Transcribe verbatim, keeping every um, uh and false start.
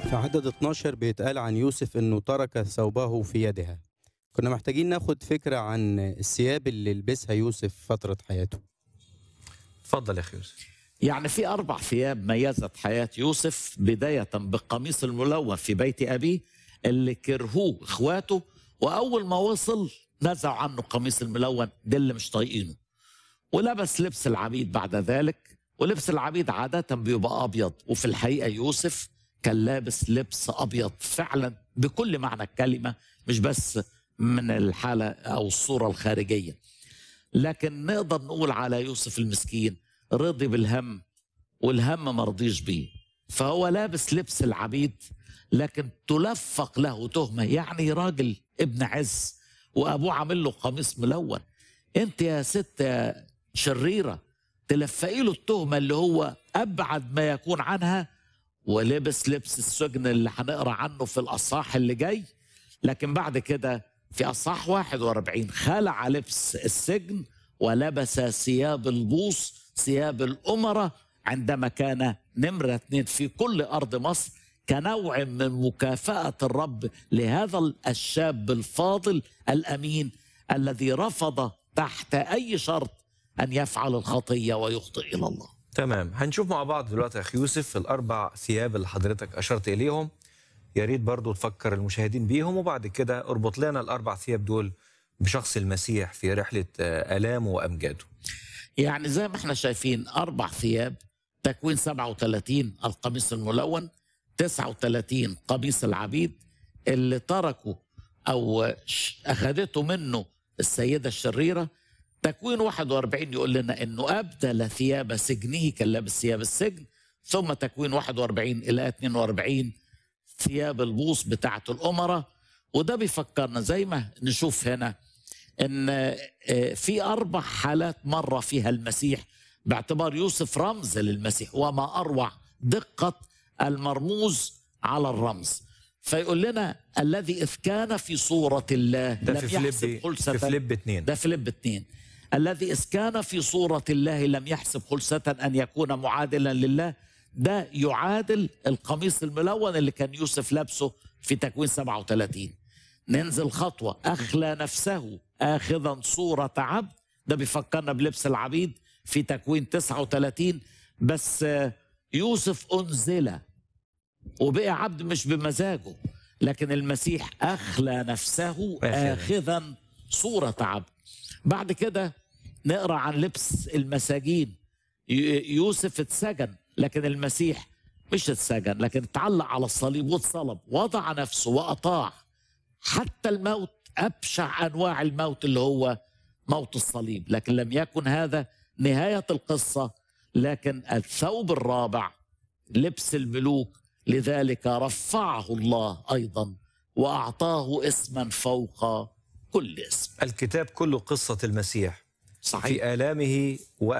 في عدد اتناشر بيتقال عن يوسف إنه ترك ثوبه في يدها. كنا محتاجين ناخد فكرة عن الثياب اللي لبسها يوسف فترة حياته. اتفضل يا اخي يوسف. يعني في أربع ثياب ميزت حياة يوسف، بداية بالقميص الملون في بيت أبيه اللي كرهوه إخواته، وأول ما وصل نزعوا عنه القميص الملون ده اللي مش طايقينه، ولبس لبس العبيد بعد ذلك. ولبس العبيد عادة بيبقى أبيض، وفي الحقيقة يوسف كان لابس لبس أبيض فعلا بكل معنى الكلمة، مش بس من الحالة أو الصورة الخارجية. لكن نقدر نقول على يوسف المسكين رضي بالهم، والهم مرضيش بيه، فهو لابس لبس العبيد لكن تلفق له تهمة. يعني راجل ابن عز وأبوه عامل له قميص ملون، انت يا ست يا شريرة تلفقي له التهمة اللي هو أبعد ما يكون عنها، ولبس لبس السجن اللي هنقرأ عنه في الأصحاح اللي جاي. لكن بعد كده في أصحاح واحد وأربعين خلع لبس السجن ولبس ثياب البوص، ثياب الأمراء، عندما كان نمرة اثنين في كل أرض مصر، كنوع من مكافأة الرب لهذا الشاب الفاضل الأمين الذي رفض تحت أي شرط أن يفعل الخطية ويخطئ إلى الله. تمام، هنشوف مع بعض دلوقتي يا اخي يوسف الاربع ثياب اللي حضرتك اشرت اليهم. يا ريت برضو تفكر المشاهدين بيهم، وبعد كده اربط لنا الاربع ثياب دول بشخص المسيح في رحلة آلامه وأمجاده. يعني زي ما احنا شايفين أربع ثياب. تكوين سبعة وثلاثين القميص الملون، تسعة وثلاثين قميص العبيد اللي تركوا أو أخذته منه السيدة الشريرة. تكوين واحد وأربعين يقول لنا أنه أبدل ثياب سجنه، كان لابس ثياب السجن. ثم تكوين واحد وأربعين إلى اثنين وأربعين ثياب البوص بتاعة الأمراء. وده بيفكرنا زي ما نشوف هنا ان في اربع حالات مر فيها المسيح، باعتبار يوسف رمز للمسيح، وما اروع دقة المرموز على الرمز. فيقول لنا الذي إذ كان في صورة الله ده لم في يحسب فيليب خلسة. في فيليب اتنين. ده فيليب اتنين. الذي إذ كان في صورة الله لم يحسب خلسة أن يكون معادلا لله، ده يعادل القميص الملون اللي كان يوسف لابسه في تكوين سبعة وثلاثين. ننزل خطوة، أخلى نفسه آخذا صورة عبد، ده بيفكرنا بلبس العبيد في تكوين تسعة وثلاثين. بس يوسف أنزل وبقى عبد مش بمزاجه، لكن المسيح أخلى نفسه آخذا صورة عبد. بعد كده نقرأ عن لبس المساجين. يوسف اتسجن، لكن المسيح مش اتسجن، لكن اتعلق على الصليب واتصلب، وضع نفسه وأطاع حتى الموت، أبشع أنواع الموت اللي هو موت الصليب. لكن لم يكن هذا نهاية القصة، لكن الثوب الرابع لبس الملوك، لذلك رفعه الله أيضا وأعطاه اسما فوق كل اسم. الكتاب كله قصة المسيح. صحيح. في آلامه و